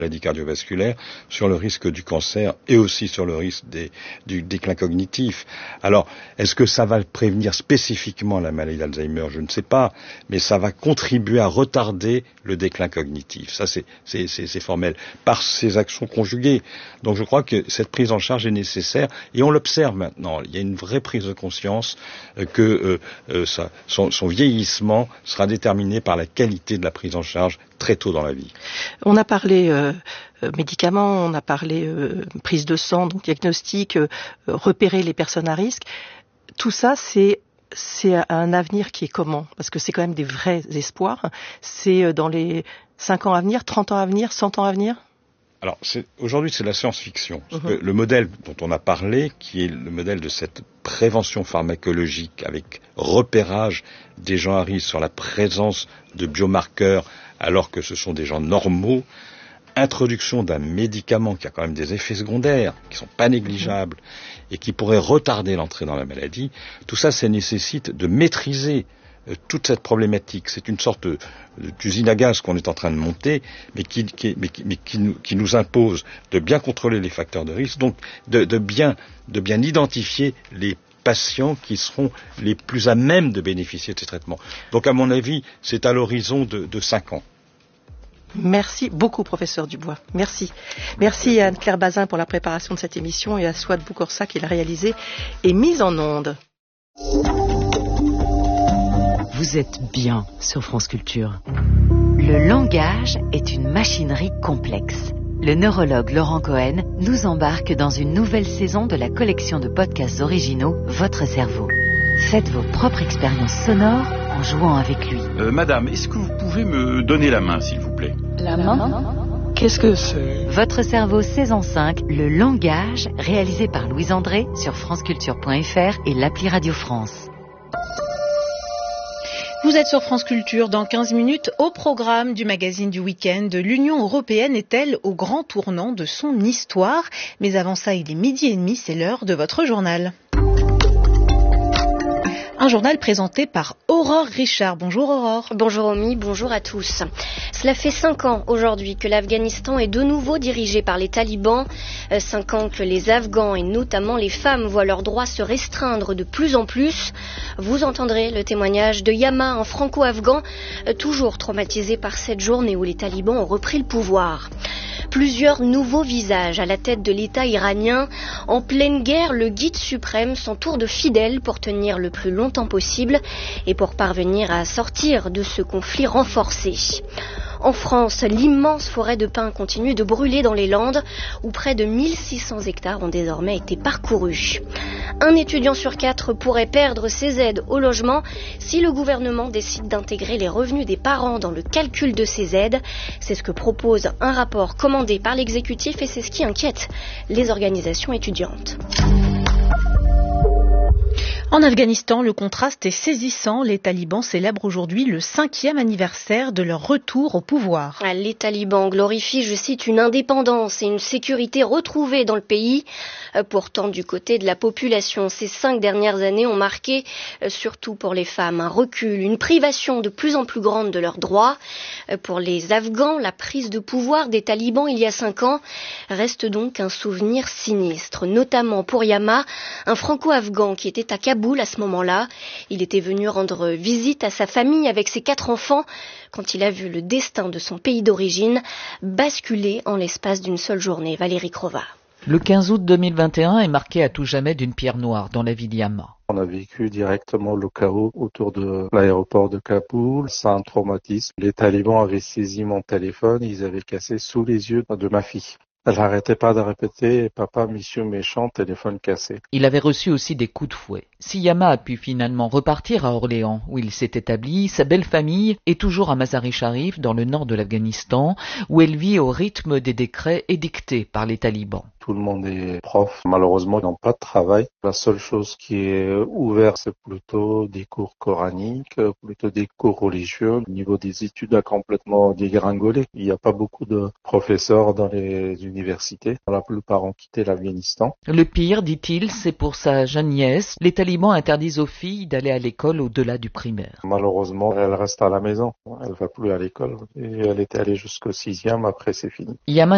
maladie cardiovasculaire, sur le risque du cancer et aussi sur le risque du déclin cognitif. Alors, est-ce que ça va prévenir spécifiquement la maladie d'Alzheimer? Je ne sais pas, mais ça va contribuer à retarder le déclin cognitif. Ça, c'est formel, par ces actions conjuguées. Donc je crois que cette prise en charge est nécessaire et on l'observe maintenant. Il y a une vraie prise de conscience que son vieillissement sera déterminé par la qualité de la prise en charge très tôt dans la vie. On a parlé médicaments, on a parlé prise de sang, donc diagnostic, repérer les personnes à risque. Tout ça, c'est un avenir qui est comment? Parce que c'est quand même des vrais espoirs. C'est dans les 5 ans à venir, 30 ans à venir, 100 ans à venir? Alors, aujourd'hui, c'est la science-fiction. Parce que le modèle dont on a parlé, qui est le modèle de cette prévention pharmacologique avec repérage des gens à risque sur la présence de biomarqueurs alors que ce sont des gens normaux, introduction d'un médicament qui a quand même des effets secondaires, qui sont pas négligeables, et qui pourraient retarder l'entrée dans la maladie, tout ça, ça nécessite de maîtriser toute cette problématique. C'est une sorte d'usine à gaz qu'on est en train de monter, mais qui nous impose de bien contrôler les facteurs de risque, donc de bien identifier les patients qui seront les plus à même de bénéficier de ces traitements. Donc, à mon avis, c'est à l'horizon de 5 ans. Merci beaucoup, professeur Dubois. Merci. Merci à Anne-Claire Bazin pour la préparation de cette émission et à Souad Boukorsa qui l'a réalisée et mise en onde. Vous êtes bien sur France Culture. Le langage est une machinerie complexe. Le neurologue Laurent Cohen nous embarque dans une nouvelle saison de la collection de podcasts originaux Votre cerveau. Faites vos propres expériences sonores en jouant avec lui. Madame, est-ce que vous pouvez me donner la main, s'il vous plaît? La main? Qu'est-ce que c'est? Votre cerveau saison 5, le langage, réalisé par Louise André sur franceculture.fr et l'appli Radio France. Vous êtes sur France Culture. Dans 15 minutes, au programme du magazine du week-end, l'Union européenne est-elle au grand tournant de son histoire? Mais avant ça, il est 12h30, c'est l'heure de votre journal. Un journal présenté par Aurore Richard. Bonjour Aurore. Bonjour Omi, bonjour à tous. Cela fait 5 ans aujourd'hui que l'Afghanistan est de nouveau dirigé par les talibans. 5 ans que les Afghans et notamment les femmes voient leurs droits se restreindre de plus en plus. Vous entendrez le témoignage de Yama, un franco-afghan, toujours traumatisé par cette journée où les talibans ont repris le pouvoir. Plusieurs nouveaux visages à la tête de l'État iranien. En pleine guerre, le guide suprême s'entoure de fidèles pour tenir le plus longtemps possible et pour parvenir à sortir de ce conflit renforcé. En France, l'immense forêt de pins continue de brûler dans les Landes, où près de 1600 hectares ont désormais été parcourus. Un étudiant sur 4 pourrait perdre ses aides au logement si le gouvernement décide d'intégrer les revenus des parents dans le calcul de ces aides. C'est ce que propose un rapport commandé par l'exécutif et c'est ce qui inquiète les organisations étudiantes. En Afghanistan, le contraste est saisissant. Les talibans célèbrent aujourd'hui le 5e anniversaire de leur retour au pouvoir. Les talibans glorifient, je cite, une indépendance et une sécurité retrouvées dans le pays. Pourtant, du côté de la population, ces 5 dernières années ont marqué, surtout pour les femmes, un recul, une privation de plus en plus grande de leurs droits. Pour les Afghans, la prise de pouvoir des talibans il y a 5 ans reste donc un souvenir sinistre, notamment pour Yama, un franco-afghan qui était à Kaboul à ce moment-là. Il était venu rendre visite à sa famille avec ses 4 enfants quand il a vu le destin de son pays d'origine basculer en l'espace d'une seule journée. Valérie Crova. Le 15 août 2021 est marqué à tout jamais d'une pierre noire dans la vie d'Yama. On a vécu directement le chaos autour de l'aéroport de Kaboul. C'est un traumatisme. Les talibans avaient saisi mon téléphone, ils avaient cassé sous les yeux de ma fille. Elle n'arrêtait pas de répéter « Papa, monsieur méchant, téléphone cassé ». Il avait reçu aussi des coups de fouet. Si Yama a pu finalement repartir à Orléans, où il s'est établi, sa belle famille est toujours à Mazar-i-Sharif, dans le nord de l'Afghanistan, où elle vit au rythme des décrets édictés par les talibans. Tout le monde est prof. Malheureusement, ils n'ont pas de travail. La seule chose qui est ouverte, c'est plutôt des cours coraniques, plutôt des cours religieux. Au niveau des études a complètement dégringolé. Il n'y a pas beaucoup de professeurs dans les universités. La plupart ont quitté l'Afghanistan. Le pire, dit-il, c'est pour sa jeune nièce. Les talibans interdisent aux filles d'aller à l'école au-delà du primaire. Malheureusement, elle reste à la maison. Elle va plus à l'école. Et elle était allée jusqu'au 6e, après c'est fini. Yama